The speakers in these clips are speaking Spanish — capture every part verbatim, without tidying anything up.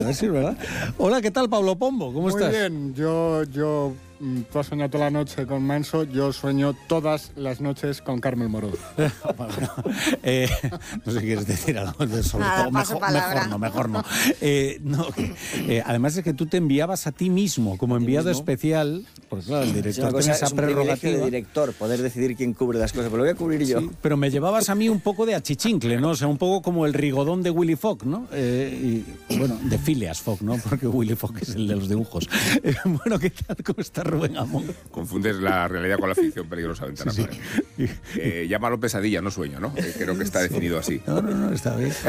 A ver si es verdad. Hola, ¿qué tal, Pablo Pombo? ¿Cómo Muy estás? Muy bien, yo, yo, tú has soñado toda la noche con Manso, yo sueño todas las noches con Carmen Morodo. Bueno, eh, no sé si quieres decir algo sobre Nada, todo. paso Mejor, palabra. mejor no, mejor no. Eh, no eh, además es que tú te enviabas a ti mismo como enviado mismo? especial, porque claro, el Es, una director cosa, tiene esa es un privilegio prerrogativa. de director, poder decidir quién cubre las cosas, pero lo voy a cubrir yo. Sí, pero me llevabas a mí un poco de achichincle, ¿no? O sea, un poco como el rigodón de Willy Fogg, ¿no? Eh, y, bueno, de Phileas Fogg, ¿no? Porque Willy Fogg es el de los dibujos. Eh, bueno, ¿qué tal? ¿Cómo está Rubén Amón? Confundes la realidad con la ficción peligrosamente. Sí, sí. Eh, llámalo pesadilla, no sueño, ¿no? Eh, creo que está definido así. No, no, no, está bien.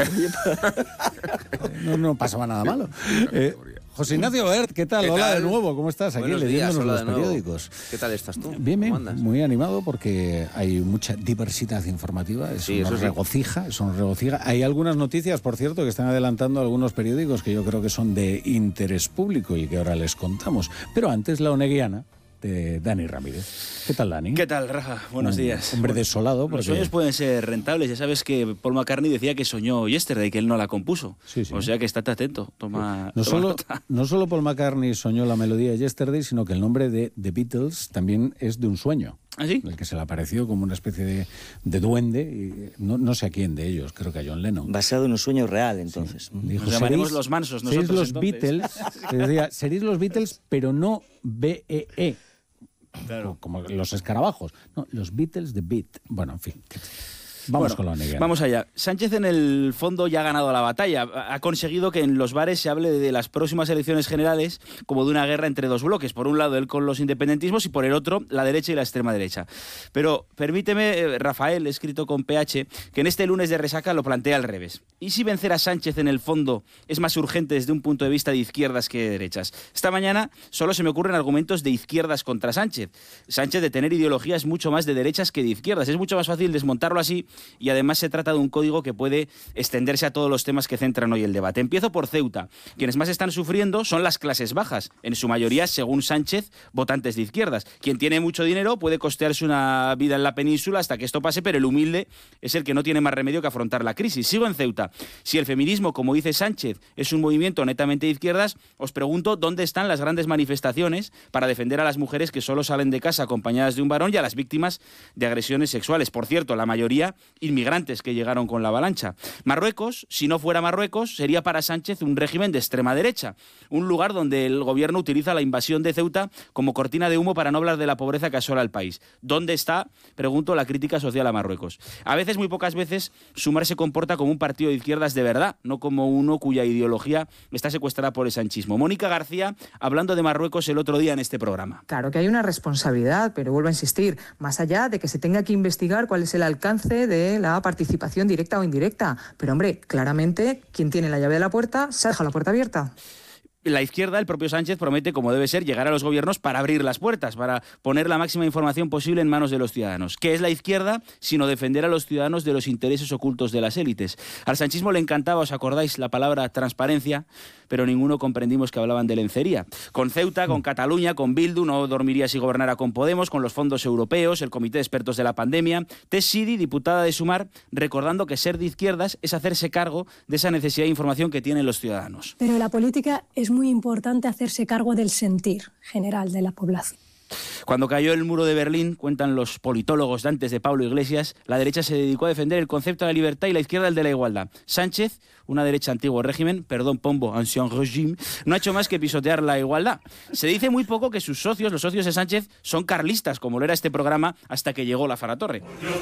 No, no pasaba nada malo. Eh, José Ignacio Bert, ¿qué tal? ¿Qué Hola tal? de nuevo, ¿cómo estás? Aquí Buenos leyéndonos días, hola los de nuevo. periódicos. ¿Qué tal estás tú? Bien, bien, ¿Cómo andas? muy animado porque hay mucha diversidad informativa, eso Sí, nos eso sí. regocija, eso nos regocija. Hay algunas noticias, por cierto, que están adelantando algunos periódicos que yo creo que son de interés público y que ahora les contamos. Pero antes, la oneguiana de Dani Ramírez. ¿Qué tal, Dani? ¿Qué tal, Rafa? Buenos Un días. Hombre desolado. Porque... Los sueños pueden ser rentables. Ya sabes que Paul McCartney decía que soñó Yesterday, que él no la compuso. Sí, sí. O sea que estate atento. Toma, No toma solo, nota. no solo Paul McCartney soñó la melodía de Yesterday, sino que el nombre de The Beatles también es de un sueño. ¿Ah, sí? El que se le apareció como una especie de, de duende, y no, no sé a quién de ellos, creo que a John Lennon. Basado en un sueño real, entonces. Sí. Dijo, Nos llamaremos "Seréis- los mansos seréis nosotros, los entonces". Beatles, que decía, seréis los Beatles, pero no B E E. Claro. Como los escarabajos. No, los Beatles de Beat. Bueno, en fin. Vamos Bueno, con la negra. Vamos allá. Sánchez en el fondo ya ha ganado la batalla. Ha conseguido que en los bares se hable de las próximas elecciones generales como de una guerra entre dos bloques. Por un lado él con los independentismos y por el otro la derecha y la extrema derecha. Pero permíteme, eh, Rafael, escrito con P H, que en este lunes de resaca lo plantea al revés. ¿Y si vencer a Sánchez en el fondo es más urgente desde un punto de vista de izquierdas que de derechas? Esta mañana solo se me ocurren argumentos de izquierdas contra Sánchez. Sánchez, de tener ideología, es mucho más de derechas que de izquierdas. Es mucho más fácil desmontarlo así. Y además se trata de un código que puede extenderse a todos los temas que centran hoy el debate. Empiezo por Ceuta. Quienes más están sufriendo son las clases bajas, en su mayoría, según Sánchez, votantes de izquierdas. Quien tiene mucho dinero puede costearse una vida en la península hasta que esto pase, pero el humilde es el que no tiene más remedio que afrontar la crisis. Sigo en Ceuta. Si el feminismo, como dice Sánchez, es un movimiento netamente de izquierdas, os pregunto dónde están las grandes manifestaciones para defender a las mujeres que solo salen de casa acompañadas de un varón y a las víctimas de agresiones sexuales. Por cierto, la mayoría inmigrantes que llegaron con la avalancha. Marruecos, si no fuera Marruecos, sería para Sánchez un régimen de extrema derecha, un lugar donde el gobierno utiliza la invasión de Ceuta como cortina de humo para no hablar de la pobreza que asola al país. ¿Dónde está, pregunto, la crítica social a Marruecos? A veces, muy pocas veces, Sumar se comporta como un partido de izquierdas de verdad, no como uno cuya ideología está secuestrada por el sanchismo. Mónica García, hablando de Marruecos el otro día en este programa. Claro que hay una responsabilidad, pero vuelvo a insistir, más allá de que se tenga que investigar cuál es el alcance de la participación directa o indirecta. Pero, hombre, claramente, quien tiene la llave de la puerta se ha dejado la puerta abierta. La izquierda, el propio Sánchez, promete, como debe ser, llegar a los gobiernos para abrir las puertas, para poner la máxima información posible en manos de los ciudadanos. ¿Qué es la izquierda? Sino defender a los ciudadanos de los intereses ocultos de las élites. Al sanchismo le encantaba, ¿os acordáis?, la palabra transparencia, pero ninguno comprendimos que hablaban de lencería. Con Ceuta, con Cataluña, con Bildu, no dormiría si gobernara con Podemos, con los fondos europeos, el comité de expertos de la pandemia. Tess Sidi, diputada de Sumar, recordando que ser de izquierdas es hacerse cargo de esa necesidad de información que tienen los ciudadanos. Pero la política es muy importante hacerse cargo del sentir general de la población. Cuando cayó el muro de Berlín, cuentan los politólogos dantes de Pablo Iglesias, la derecha se dedicó a defender el concepto de la libertad y la izquierda el de la igualdad. Sánchez, una derecha antiguo régimen, perdón Pombo, ancien régime, no ha hecho más que pisotear la igualdad. Se dice muy poco que sus socios, los socios de Sánchez, son carlistas, como lo era este programa hasta que llegó la Faratorre.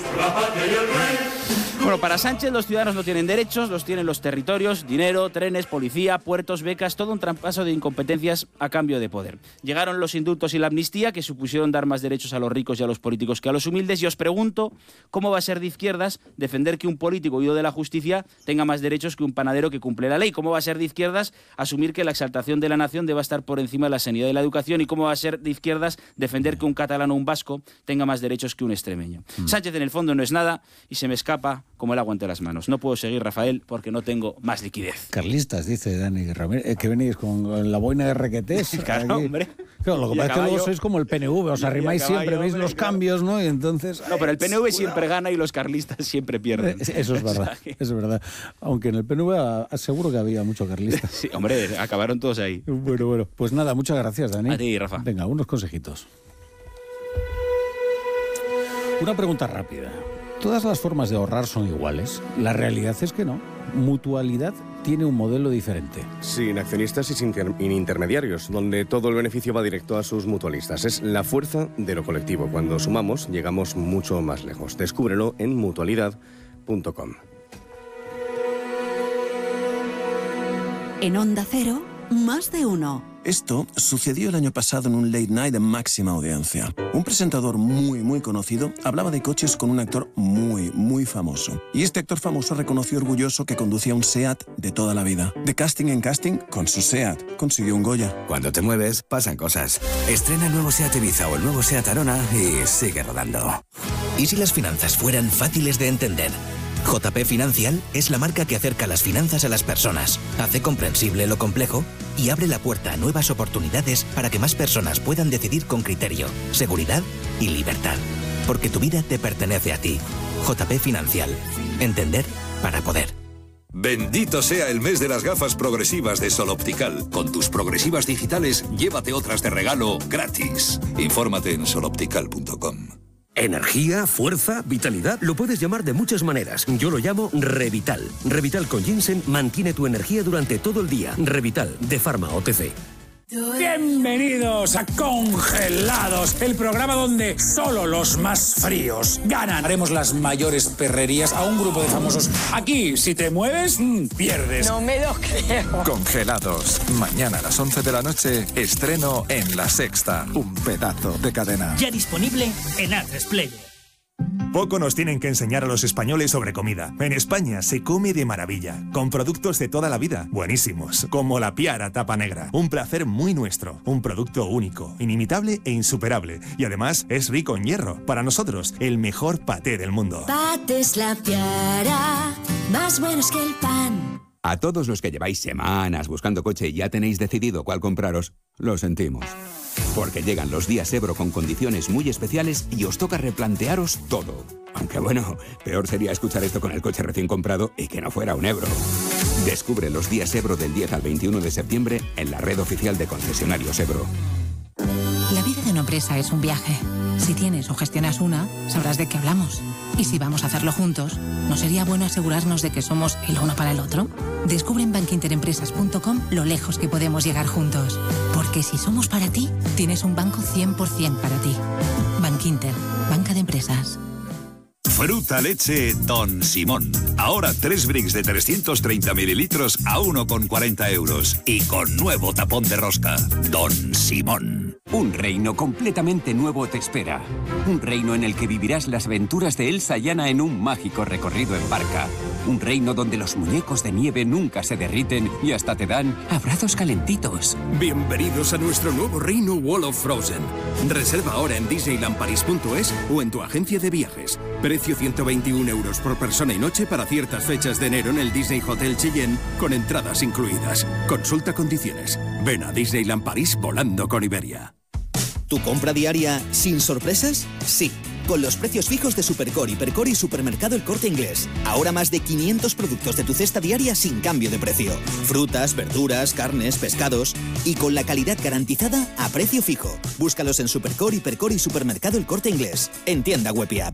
Bueno, para Sánchez los ciudadanos no tienen derechos, los tienen los territorios, dinero, trenes, policía, puertos, becas, todo un traspaso de incompetencias a cambio de poder. Llegaron los indultos y la amnistía que supusieron dar más derechos a los ricos y a los políticos que a los humildes y os pregunto cómo va a ser de izquierdas defender que un político huido de la justicia tenga más derechos que un panadero que cumple la ley. ¿Cómo va a ser de izquierdas asumir que la exaltación de la nación deba estar por encima de la sanidad y la educación? ¿Y cómo va a ser de izquierdas defender que un catalán o un vasco tenga más derechos que un extremeño? Mm. Sánchez en el fondo no es nada y se me escapa escapa como el agua entre las manos. No puedo seguir, Rafael, porque no tengo más liquidez. Carlistas, dice Dani Ramírez. ¿Eh, ¿Que venís con la boina de requetés? Claro, aquí? hombre. Claro, lo que Y a pasa es que luego caballo. sois como el P N V, os Y a arrimáis caballo, siempre, veis hombre, los claro. cambios, ¿no? Y entonces... No, pero el P N V ¡ay, siempre gana y los carlistas siempre pierden. Eh, Eso es verdad, eso es verdad. Aunque en el P N V a- aseguro que había mucho carlista. Sí, hombre, acabaron todos ahí. Bueno, bueno, pues nada, muchas gracias, Dani. A ti, Rafa. Venga, unos consejitos. Una pregunta rápida. ¿Todas las formas de ahorrar son iguales? La realidad es que no. Mutualidad tiene un modelo diferente. Sin accionistas y sin inter- intermediarios, donde todo el beneficio va directo a sus mutualistas. Es la fuerza de lo colectivo. Cuando sumamos, llegamos mucho más lejos. Descúbrelo en mutualidad punto com. En Onda Cero, más de uno. Esto sucedió el año pasado en un late night de máxima audiencia. Un presentador muy, muy conocido hablaba de coches con un actor muy, muy famoso. Y este actor famoso reconoció orgulloso que conducía un SEAT de toda la vida. De casting en casting, con su SEAT, consiguió un Goya. Cuando te mueves, pasan cosas. Estrena el nuevo SEAT Ibiza o el nuevo SEAT Arona y sigue rodando. ¿Y si las finanzas fueran fáciles de entender? J P Financial es la marca que acerca las finanzas a las personas, hace comprensible lo complejo y abre la puerta a nuevas oportunidades para que más personas puedan decidir con criterio, seguridad y libertad. Porque tu vida te pertenece a ti. J P Financial. Entender para poder. Bendito sea el mes de las gafas progresivas de Sol Optical. Con tus progresivas digitales, llévate otras de regalo gratis. Infórmate en sol optical punto com. Energía, fuerza, vitalidad, lo puedes llamar de muchas maneras. Yo lo llamo Revital. Revital con ginseng mantiene tu energía durante todo el día. Revital, de Pharma O T C. Bienvenidos a Congelados, el programa donde solo los más fríos ganan. Haremos las mayores perrerías a un grupo de famosos. Aquí, si te mueves, mmm, pierdes. No me lo creo. Congelados. Mañana a las once de la noche, estreno en La Sexta. Un pedazo de cadena. Ya disponible en A tres Player. Poco nos tienen que enseñar a los españoles sobre comida. En España se come de maravilla, con productos de toda la vida, buenísimos, como la Piara Tapa Negra. Un placer muy nuestro, un producto único, inimitable e insuperable. Y además es rico en hierro. Para nosotros, el mejor paté del mundo. Patés La Piara, más buenos que el pan. A todos los que lleváis semanas buscando coche y ya tenéis decidido cuál compraros, lo sentimos. Porque llegan los días Ebro con condiciones muy especiales y os toca replantearos todo. Aunque bueno, peor sería escuchar esto con el coche recién comprado y que no fuera un Ebro. Descubre los días Ebro del diez al veintiuno de septiembre en la red oficial de concesionarios Ebro. La vida de una empresa es un viaje. Si tienes o gestionas una, sabrás de qué hablamos. Y si vamos a hacerlo juntos, ¿no sería bueno asegurarnos de que somos el uno para el otro? Descubre en bankinterempresas punto com lo lejos que podemos llegar juntos. Porque si somos para ti, tienes un banco cien por ciento para ti. Bankinter, banca de empresas. Fruta leche Don Simón. Ahora tres bricks de trescientos treinta mililitros a uno con cuarenta euros. Y con nuevo tapón de rosca. Don Simón. Un reino completamente nuevo te espera. Un reino en el que vivirás las aventuras de Elsa y Anna en un mágico recorrido en barca. Un reino donde los muñecos de nieve nunca se derriten y hasta te dan abrazos calentitos. Bienvenidos a nuestro nuevo reino Wall of Frozen. Reserva ahora en disneyland paris punto es o en tu agencia de viajes. Precio ciento veintiún euros por persona y noche para ciertas fechas de enero en el Disney Hotel Cheyenne con entradas incluidas. Consulta condiciones. Ven a Disneyland París volando con Iberia. ¿Tu compra diaria sin sorpresas? Sí, con los precios fijos de Supercore, Hipercore y Supermercado El Corte Inglés. Ahora más de quinientos productos de tu cesta diaria sin cambio de precio. Frutas, verduras, carnes, pescados y con la calidad garantizada a precio fijo. Búscalos en Supercore, Hipercore y Supermercado El Corte Inglés. En tienda web y app.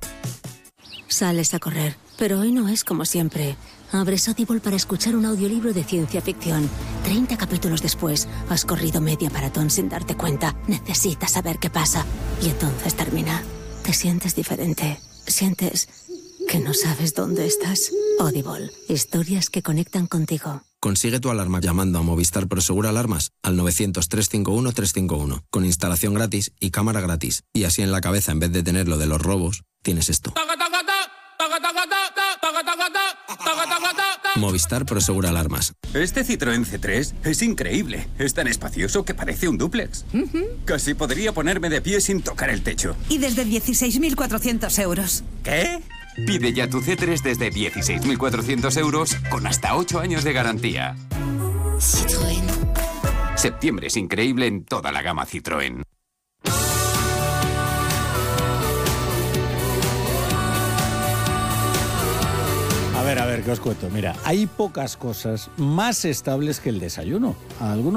Sales a correr, pero hoy no es como siempre. Abres Audible para escuchar un audiolibro de ciencia ficción. treinta capítulos después, has corrido media maratón sin darte cuenta. Necesitas saber qué pasa. Y entonces termina. Te sientes diferente. Sientes que no sabes dónde estás. Audible. Historias que conectan contigo. Consigue tu alarma llamando a Movistar Prosegur Alarmas al novecientos, trescientos cincuenta y uno, trescientos cincuenta y uno, con instalación gratis y cámara gratis. Y así en la cabeza, en vez de tener lo de los robos, tienes esto. Movistar Prosegur Alarmas. Este Citroën C tres es increíble. Es tan espacioso que parece un dúplex. Uh-huh. Casi podría ponerme de pie sin tocar el techo. Y desde dieciséis mil cuatrocientos euros. ¿Qué? Pide ya tu C tres desde dieciséis mil cuatrocientos euros con hasta ocho años de garantía. Citroën. Septiembre es increíble en toda la gama Citroën. A ver, a ver, ¿qué os cuento? Mira, hay pocas cosas más estables que el desayuno. A algunos